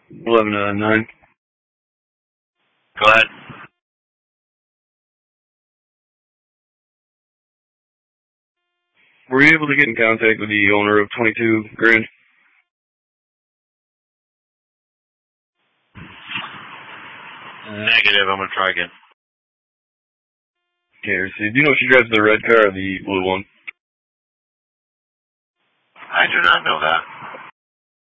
11-9. Go ahead. Were you able to get in contact with the owner of 22 Grand? Negative. I'm going to try again. Okay, so do you know if she drives the red car or the blue one? I do not know that.